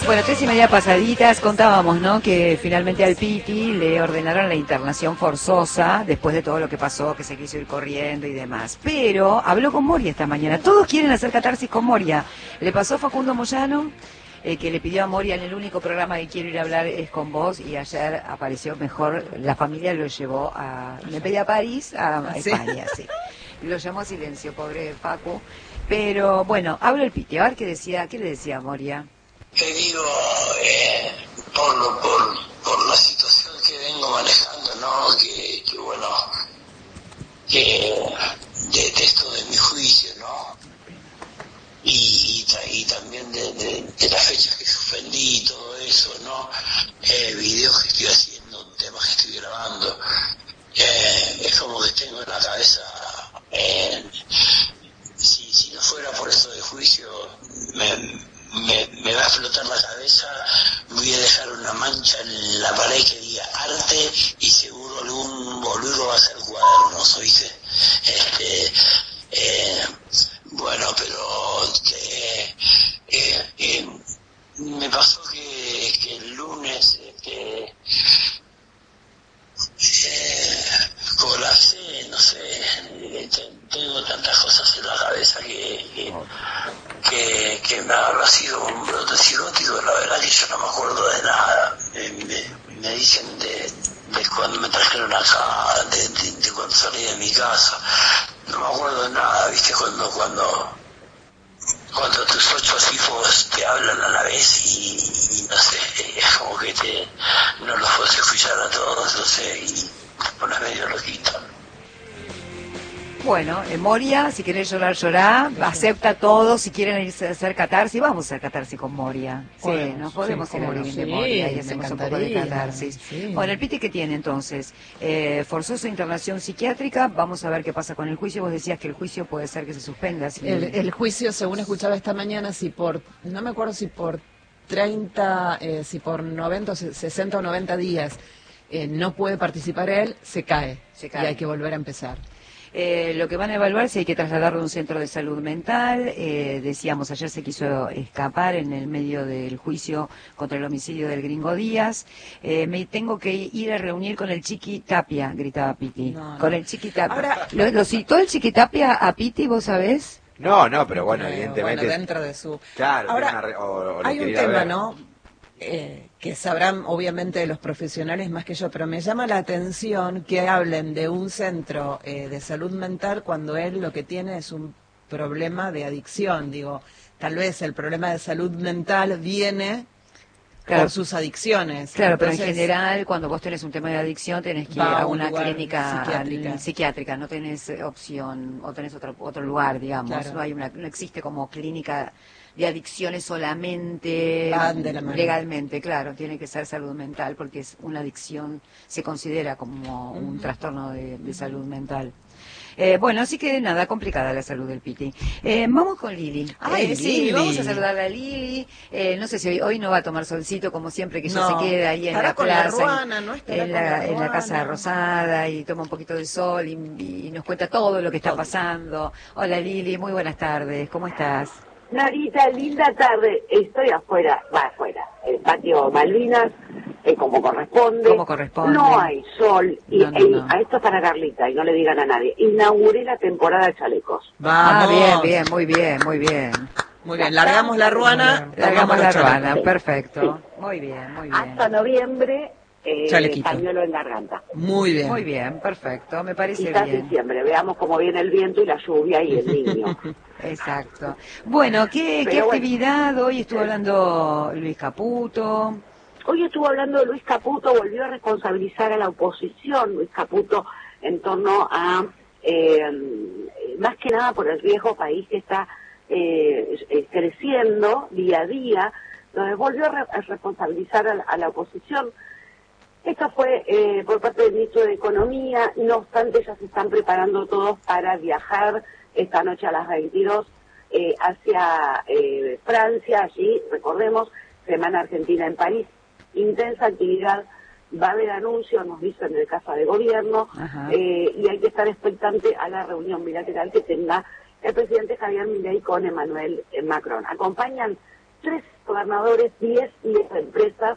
Bueno, 3:30 pasaditas, contábamos, ¿no?, que finalmente al Piti le ordenaron la internación forzosa después de todo lo que pasó, que se quiso ir corriendo y demás. Pero habló con Moria esta mañana. Todos quieren hacer catarsis con Moria. Le pasó Facundo Moyano, que le pidió a Moria en el único programa que quiero ir a hablar es con vos, y ayer apareció mejor, la familia lo llevó a, me pedí a París, a España, sí. Lo llamó a silencio, pobre Facu. Pero bueno, habló el Piti, a ver qué le decía a Moria. Te digo, por la situación que vengo manejando, ¿no? Que bueno, que detesto de mi juicio, ¿no? Y también de las fechas que suspendí y todo eso, ¿no? Videos que estoy haciendo, temas que estoy grabando. Es como que tengo en la cabeza, si no fuera por eso de juicio, me va a explotar la cabeza, voy a dejar una mancha en la pared que diga arte y seguro algún boludo va a hacer cuadernos, ¿oíste? Bueno, pero me pasó que el lunes colapsé, no sé, tengo tantas cosas en la cabeza que me ha sido un brote psicótico. La verdad que yo no me acuerdo de nada. Me dicen de cuando me trajeron acá, de cuando salí de mi casa, no me acuerdo de nada, viste, cuando tus 8 hijos te hablan a la vez y no sé, es como que no los puedes escuchar a todos, no sé, y te pones medio loquito. Bueno, Moria, si querés llorar, llorá, acepta todo, si quieren irse a hacer catarsis, vamos a hacer catarsis con Moria. Sí, bueno, nos podemos ir a living de Moria y hacemos un poco de catarsis. Sí. Bueno, el Piti que tiene entonces, forzosa internación psiquiátrica, vamos a ver qué pasa con el juicio. Vos decías que el juicio puede ser que se suspenda. Si el juicio, según escuchaba esta mañana, no me acuerdo si por 30, si por 90, 60 o 90 días no puede participar él, se cae y hay que volver a empezar. Lo que van a evaluar si hay que trasladarlo a un centro de salud mental. Decíamos, ayer se quiso escapar en el medio del juicio contra el homicidio del Gringo Díaz. Me tengo que ir a reunir con el Chiqui Tapia, gritaba Piti. No. Con el Chiqui Tapia. Ahora, ¿Lo citó el Chiqui Tapia a Piti, vos sabés? No, pero bueno, evidentemente. Bueno, dentro de su... Claro, ahora, hay un tema, ¿no? Que sabrán obviamente los profesionales más que yo, pero me llama la atención que hablen de un centro de salud mental cuando él lo que tiene es un problema de adicción. Digo, tal vez el problema de salud mental viene por sus adicciones. Claro, entonces, pero en general, cuando vos tenés un tema de adicción, tenés que ir a una clínica psiquiátrica, no tenés opción, o tenés otro lugar, digamos. Claro. No existe como clínica de adicciones solamente legalmente, claro, tiene que ser salud mental, porque es una adicción, se considera como un trastorno de salud mental. Bueno, así que nada, complicada la salud del Piti. Vamos con Lili. Sí, Lili. Vamos a saludar a Lili. No sé si hoy no va a tomar solcito, como siempre, que ella se queda ahí en la plaza, en la Casa Rosada, y toma un poquito de sol y nos cuenta todo lo que está pasando. Hola Lili, muy buenas tardes, ¿cómo estás? Narita, linda tarde. Estoy afuera, el patio Malvinas, como corresponde. No hay sol. No. A esto es para Carlita, y no le digan a nadie. Inauguré la temporada de chalecos. Bien, muy bien. Muy bien, largamos la ruana. Perfecto. Muy bien. Hasta noviembre. Pañuelo en garganta. Muy bien, perfecto, me parece quizás bien. Diciembre, veamos cómo viene el viento y la lluvia y el niño. Exacto. Bueno, ¿qué actividad? Hoy estuvo hablando Luis Caputo. Hoy estuvo hablando Luis Caputo, volvió a responsabilizar a la oposición, Luis Caputo, en torno a, más que nada por el viejo país que está creciendo día a día. Entonces volvió a responsabilizar a la oposición. Esto fue por parte del ministro de Economía. No obstante, ya se están preparando todos para viajar esta noche a las 22 hacia Francia. Allí, recordemos, Semana Argentina en París. Intensa actividad, va a haber anuncios, nos dicen, en el Casa de Gobierno, y hay que estar expectante a la reunión bilateral que tenga el presidente Javier Milei con Emmanuel Macron. Acompañan 3 gobernadores, 10 empresas.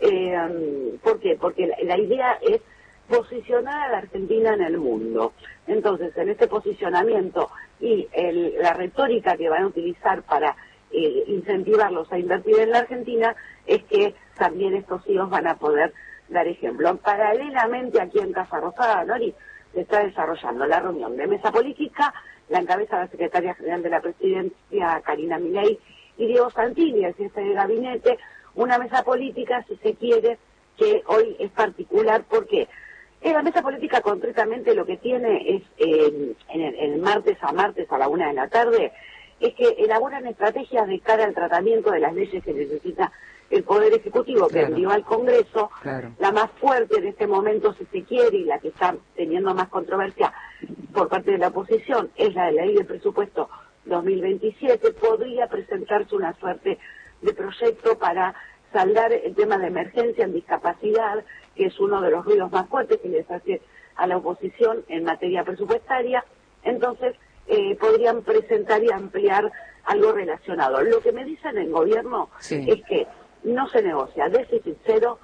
¿Por qué? Porque la idea es posicionar a la Argentina en el mundo. Entonces, en este posicionamiento y la retórica que van a utilizar para incentivarlos a invertir en la Argentina es que también estos CEOs van a poder dar ejemplo. Paralelamente, aquí en Casa Rosada, Nori, se está desarrollando la reunión de mesa política, la encabeza la secretaria general de la presidencia, Karina Milei, y Diego Santini, el jefe de gabinete, una mesa política, si se quiere, que hoy es particular, porque la mesa política concretamente lo que tiene es, en el martes a la 1 de la tarde, es que elaboran estrategias de cara al tratamiento de las leyes que necesita el Poder Ejecutivo, que envió al Congreso. La más fuerte en este momento, si se quiere, y la que está teniendo más controversia por parte de la oposición, es la de la ley de presupuesto 2027. Podría presentarse una suerte de proyecto para saldar el tema de emergencia en discapacidad, que es uno de los ruidos más fuertes que les hace a la oposición en materia presupuestaria. Entonces, podrían presentar y ampliar algo relacionado. Lo que me dicen en gobierno es que no se negocia déficit cero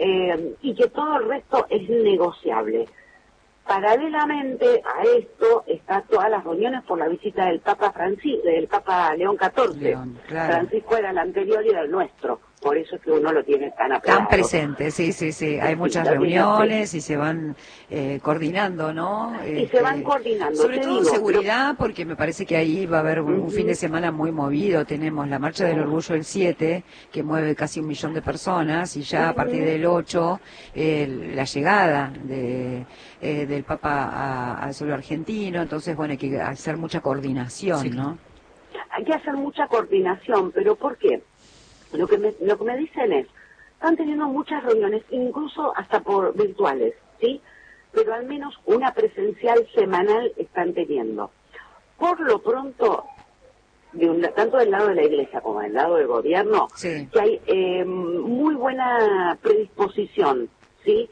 y que todo el resto es negociable. Paralelamente a esto está todas las reuniones por la visita del Papa del Papa León XIV. Francisco era el anterior y era el nuestro. Por eso es que uno lo tiene tan apegado. Tan presente, sí. Hay muchas reuniones y se van coordinando, ¿no? Y se van coordinando. Sobre todo seguridad, porque me parece que ahí va a haber un fin de semana muy movido. Tenemos la Marcha del Orgullo el 7, que mueve casi 1 millón de personas, y ya a partir del 8, la llegada del Papa al suelo argentino. Entonces, bueno, hay que hacer mucha coordinación, ¿no? Hay que hacer mucha coordinación, pero ¿por qué? Lo que me dicen es, están teniendo muchas reuniones, incluso hasta por virtuales, ¿sí? Pero al menos una presencial semanal están teniendo. Por lo pronto, tanto del lado de la Iglesia como del lado del gobierno, que hay muy buena predisposición, ¿sí?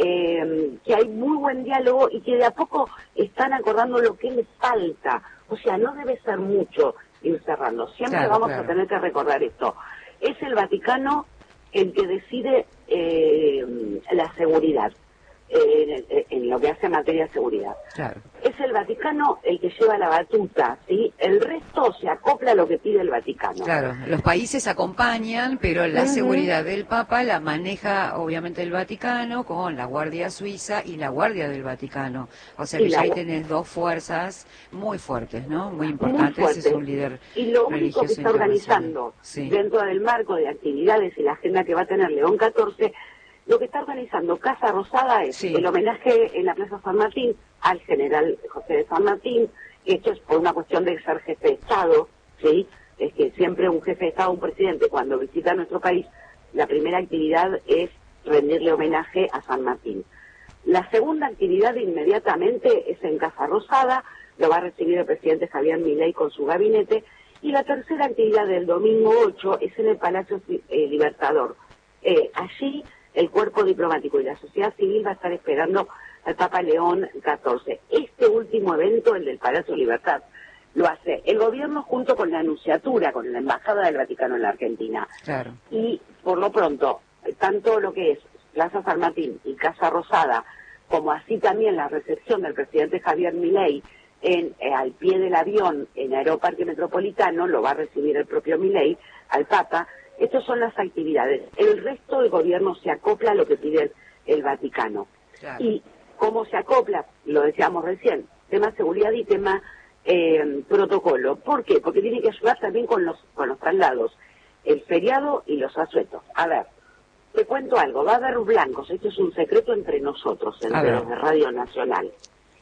Que hay muy buen diálogo y que de a poco están acordando lo que les falta. O sea, no debe ser mucho ir cerrando. Siempre vamos a tener que recordar esto. Es el Vaticano el que decide la seguridad, en lo que hace en materia de seguridad. Es el Vaticano el que lleva la batuta, ¿sí? El resto se acopla a lo que pide el Vaticano. Los países acompañan, pero la seguridad del Papa la maneja obviamente el Vaticano con la Guardia Suiza y la Guardia del Vaticano. O sea que ya ahí tenés 2 fuerzas muy fuertes, ¿no? Muy importantes. Es un líder y lo único que está organizando dentro del marco de actividades y la agenda que va a tener León XIV, lo que está organizando Casa Rosada es el homenaje en la Plaza San Martín al general José de San Martín, que esto es por una cuestión de ser jefe de Estado, ¿sí? Es que siempre un jefe de Estado, un presidente, cuando visita nuestro país, la primera actividad es rendirle homenaje a San Martín. La segunda actividad inmediatamente es en Casa Rosada, lo va a recibir el presidente Javier Milei con su gabinete, y la tercera actividad del domingo 8 es en el Palacio Libertador. Allí el cuerpo diplomático y la sociedad civil va a estar esperando al Papa León XIV. Este último evento, el del Palacio Libertad, lo hace el gobierno junto con la Nunciatura, con la Embajada del Vaticano en la Argentina. Y por lo pronto, tanto lo que es Plaza San Martín y Casa Rosada, como así también la recepción del presidente Javier Milei al pie del avión en Aeroparque Metropolitano, lo va a recibir el propio Milei al Papa. Estas son las actividades. El resto del gobierno se acopla a lo que pide el Vaticano. Y cómo se acopla, lo decíamos recién, tema seguridad y tema protocolo. ¿Por qué? Porque tiene que ayudar también con los traslados, el feriado y los asuetos. A ver, te cuento algo, va a haber blancos, esto es un secreto entre nosotros, entre los de Radio Nacional.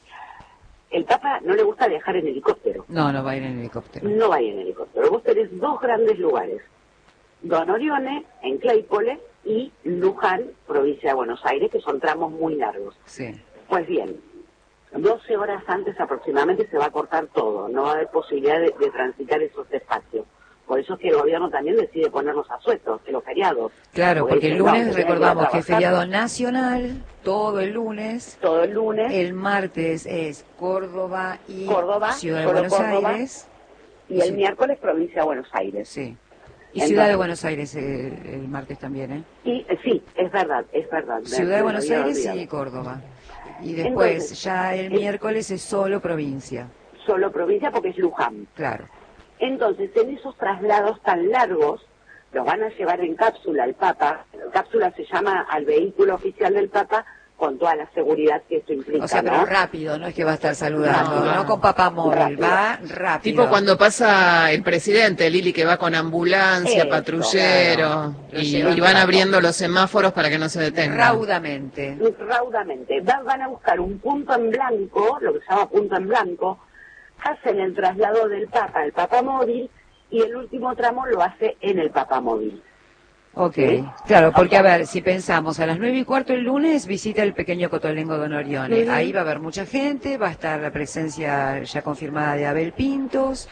El Papa no le gusta viajar en helicóptero. No va a ir en helicóptero. No va a ir en helicóptero. Vos tenés 2 grandes lugares. Don Orione, en Claypole, y Luján, provincia de Buenos Aires, que son tramos muy largos. Pues bien, 12 horas antes aproximadamente se va a cortar todo, no va a haber posibilidad de transitar esos espacios. Por eso es que el gobierno también decide ponerlos asuetos, en los feriados. Porque el lunes recordamos que es feriado nacional, todo el lunes. El martes es Córdoba y Ciudad de Buenos Aires. Y el miércoles provincia de Buenos Aires. Y Ciudad de Buenos Aires el martes también, ¿eh? Y sí, es verdad. Ciudad de Buenos Aires y Córdoba. Y después entonces, ya el miércoles es solo provincia. Solo provincia porque es Luján. Claro. Entonces, en esos traslados tan largos, los van a llevar en cápsula al Papa. La cápsula se llama al vehículo oficial del Papa, con toda la seguridad que esto implica. O sea, pero rápido, no es que va a estar saludando, no con papá móvil, va rápido. Tipo cuando pasa el presidente, Lili, que va con ambulancia, patrullero, claro. y van abriendo los semáforos para que no se detengan. Raudamente. Van a buscar un punto en blanco, lo que se llama punto en blanco, hacen el traslado del Papa al Papa móvil, y el último tramo lo hace en el Papa móvil. Ok, claro, porque a ver, si pensamos, a las 9:15 el lunes visita el pequeño Cotolengo Don Orione, ahí va a haber mucha gente, va a estar la presencia ya confirmada de Abel Pintos,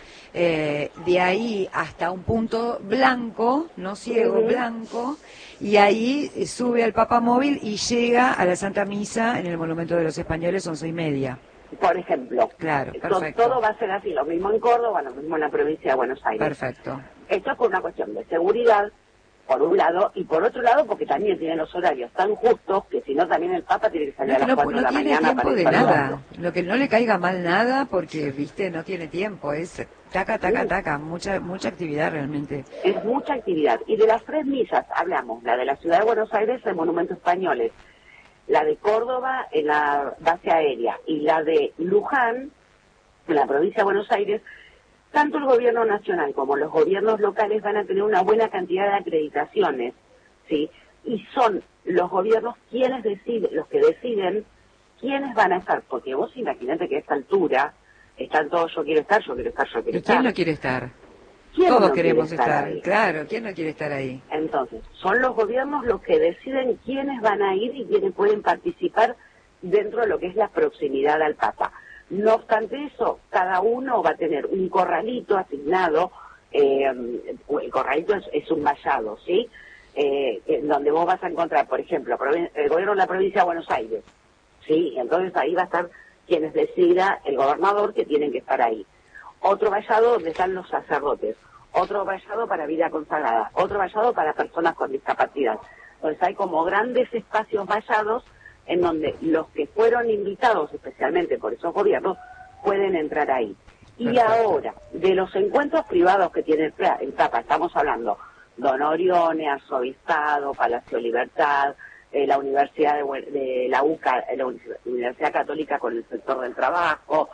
de ahí hasta un punto blanco, no ciego, blanco, y ahí sube al Papa móvil y llega a la Santa Misa en el Monumento de los Españoles 11:30. Por ejemplo, claro, perfecto. Todo va a ser así, lo mismo en Córdoba, lo mismo en la provincia de Buenos Aires. Perfecto. Esto es por una cuestión de seguridad, por un lado, y por otro lado porque también tienen los horarios tan justos que si no también el Papa tiene que salir a las 4 de la mañana para no tiene tiempo de nada, lo que no le caiga mal nada porque, viste, no tiene tiempo, es taca, mucha actividad realmente. Es mucha actividad, y de las 3 misas hablamos, la de la Ciudad de Buenos Aires en Monumentos Españoles, la de Córdoba en la base aérea y la de Luján en la provincia de Buenos Aires. Tanto el gobierno nacional como los gobiernos locales van a tener una buena cantidad de acreditaciones, ¿sí? Y son los gobiernos quienes deciden, los que deciden quiénes van a estar, porque vos imaginate que a esta altura están todos yo quiero estar. ¿Y quién no quiere estar? Todos no queremos estar, claro, ¿quién no quiere estar ahí? Entonces, son los gobiernos los que deciden quiénes van a ir y quiénes pueden participar dentro de lo que es la proximidad al Papa. No obstante eso, cada uno va a tener un corralito asignado, el corralito es un vallado, ¿sí? Donde vos vas a encontrar, por ejemplo, el gobierno de la provincia de Buenos Aires, ¿sí? Entonces ahí va a estar quienes decida el gobernador que tienen que estar ahí. Otro vallado donde están los sacerdotes, otro vallado para vida consagrada, otro vallado para personas con discapacidad. Entonces hay como grandes espacios vallados en donde los que fueron invitados especialmente por esos gobiernos pueden entrar ahí. Y perfecto. Ahora, de los encuentros privados que tiene el Papa, estamos hablando Don Orione, Arzobispado, Palacio Libertad, la Universidad de la UCA, la Universidad Católica con el sector del trabajo,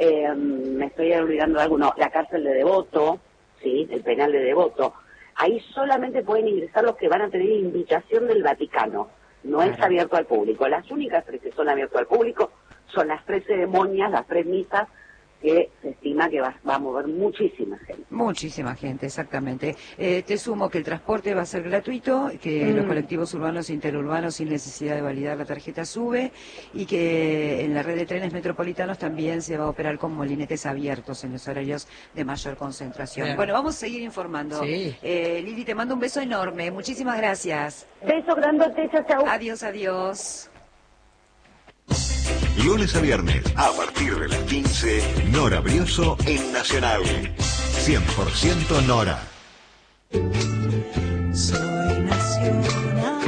me estoy olvidando de alguno, la cárcel de Devoto, ¿sí? El penal de Devoto. Ahí solamente pueden ingresar los que van a tener invitación del Vaticano. No es abierto al público. Las únicas 3 que son abiertas al público son las 3 ceremonias, las 3 misas, que se estima que va a mover muchísima gente. Muchísima gente, exactamente. Te sumo que el transporte va a ser gratuito, que los colectivos urbanos e interurbanos sin necesidad de validar la tarjeta SUBE, y que en la red de trenes metropolitanos también se va a operar con molinetes abiertos en los horarios de mayor concentración. Bien. Bueno, vamos a seguir informando. Sí. Lili, te mando un beso enorme. Muchísimas gracias. Beso grandote, chao. Adiós. Lunes a viernes, a partir de las 15, Nora Brioso en Nacional. 100% Nora. Soy Nacional.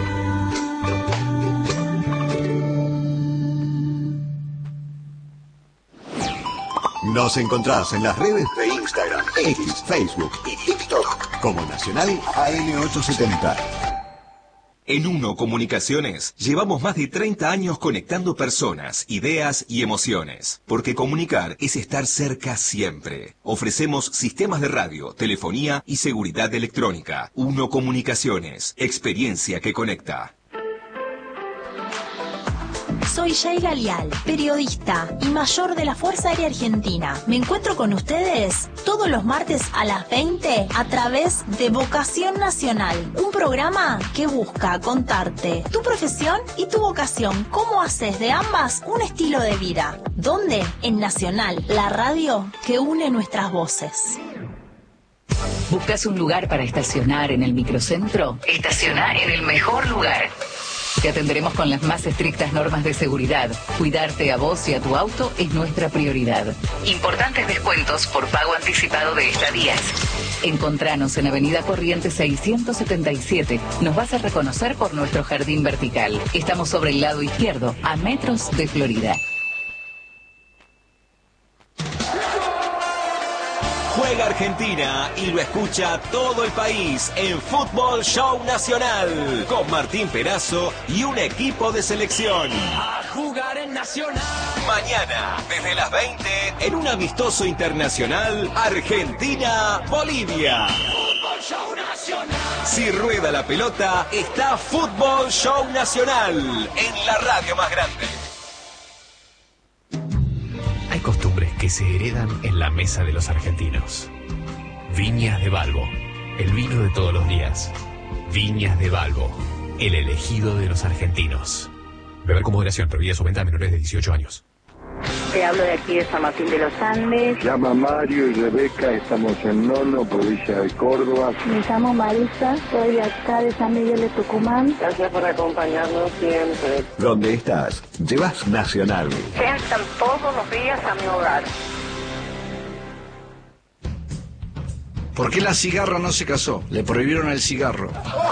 Nos encontrás en las redes de Instagram, X, Facebook y TikTok como Nacional AM870. En Uno Comunicaciones llevamos más de 30 años conectando personas, ideas y emociones, porque comunicar es estar cerca siempre. Ofrecemos sistemas de radio, telefonía y seguridad electrónica. Uno Comunicaciones, experiencia que conecta. Soy Sheila Lial, periodista y mayor de la Fuerza Aérea Argentina. Me encuentro con ustedes todos los martes a las 20 a través de Vocación Nacional, un programa que busca contarte tu profesión y tu vocación, cómo haces de ambas un estilo de vida. ¿Dónde? En Nacional, la radio que une nuestras voces. ¿Buscas un lugar para estacionar en el microcentro? Estaciona en el mejor lugar. Te atenderemos con las más estrictas normas de seguridad. Cuidarte a vos y a tu auto es nuestra prioridad. Importantes descuentos por pago anticipado de estadías. Encontranos en Avenida Corrientes 677. Nos vas a reconocer por nuestro jardín vertical. Estamos sobre el lado izquierdo, a metros de Florida. Juega Argentina y lo escucha todo el país en Fútbol Show Nacional con Martín Perazo y un equipo de selección. A jugar en Nacional. Mañana, desde las 20, en un amistoso internacional, Argentina-Bolivia. Fútbol Show Nacional. Si rueda la pelota, está Fútbol Show Nacional en la radio más grande. Hay costumbres que se heredan en la mesa de los argentinos. Viñas de Balbo, el vino de todos los días. Viñas de Balbo, el elegido de los argentinos. Beber con moderación, prohibida su venta a menores de 18 años. Te hablo de aquí de San Martín de los Andes. Llama Mario y Rebeca, estamos en Nono, provincia de Córdoba. Me llamo Marisa, soy de acá de San Miguel de Tucumán. Gracias por acompañarnos siempre. ¿Dónde estás? Llevas Nacional. Entran todos los días a mi hogar. ¿Por qué la cigarra no se casó? Le prohibieron el cigarro.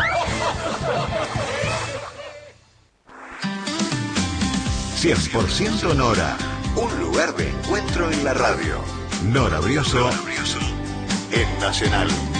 100% Nora. Un lugar de encuentro en la radio. Nora Brioso en Nacional.